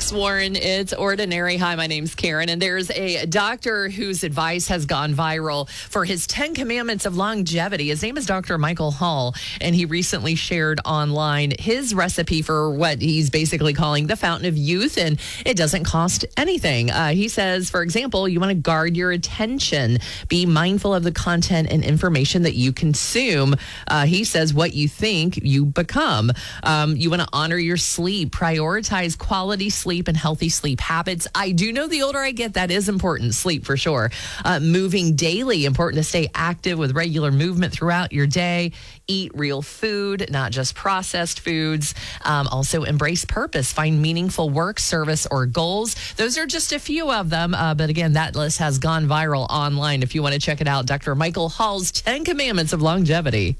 6 Warren, it's Ordinary. Hi, my name's Karen, and there's a doctor whose advice has gone viral for his 10 commandments of longevity. His name is Dr. Michael Hall, and he recently shared online his recipe for what he's basically calling the fountain of youth, and it doesn't cost anything. He says, for example, you want to guard your attention, be mindful of the content and information that you consume. He says what you think, you become. You want to honor your sleep, prioritize quality sleep and healthy sleep habits. I do know the older I get, that is important. Sleep for sure. Moving daily, important to stay active with regular movement throughout your day. Eat real food, not just processed foods. Also embrace purpose, find meaningful work, service, or goals. Those are just a few of them. But again, that list has gone viral online. If you want to check it out, Dr. Michael Hall's 10 Commandments of Longevity.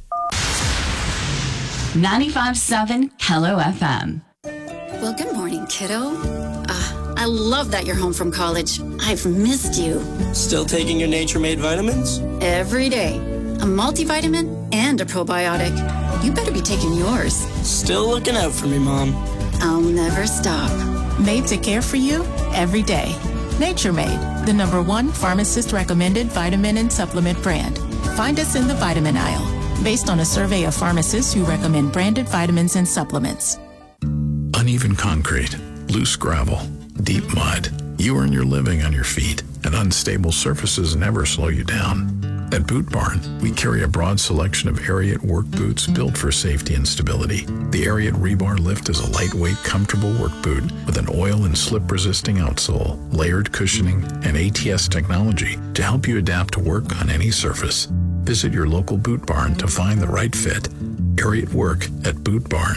95.7 Hello FM. Well, good morning, kiddo. I love that you're home from college. I've missed you. Still taking your Nature Made vitamins? Every day. A multivitamin and a probiotic. You better be taking yours. Still looking out for me, Mom. I'll never stop. Made to care for you every day. Nature Made, the #1 pharmacist-recommended vitamin and supplement brand. Find us in the vitamin aisle, based on a survey of pharmacists who recommend branded vitamins and supplements. Uneven concrete, loose gravel, deep mud. You earn your living on your feet, and unstable surfaces never slow you down. At Boot Barn, we carry a broad selection of Ariat work boots built for safety and stability. The Ariat Rebar Lift is a lightweight, comfortable work boot with an oil and slip-resisting outsole, layered cushioning, and ATS technology to help you adapt to work on any surface. Visit your local Boot Barn to find the right fit. Ariat Work at Boot Barn.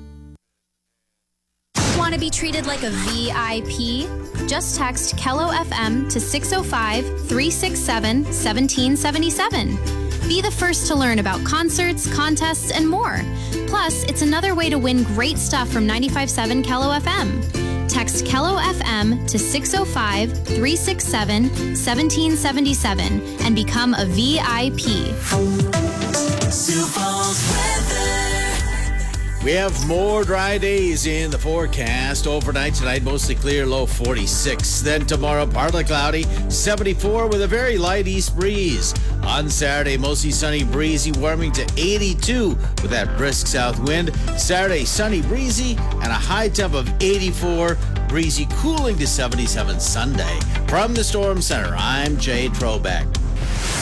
Want to be treated like a VIP? Just text Kello FM to 605-367-1777. Be the first to learn about concerts, contests, and more. Plus, it's another way to win great stuff from 95.7 Kello FM. Text Kello FM to 605-367-1777 and become a VIP. Sioux Falls weather. We have more dry days in the forecast. Overnight tonight, mostly clear, low 46. Then tomorrow, partly cloudy, 74 with a very light east breeze. On Saturday, mostly sunny, breezy, warming to 82 with that brisk south wind. Saturday, sunny, breezy, and a high temp of 84. Breezy, cooling to 77 Sunday. From the Storm Center, I'm Jay Trobeck.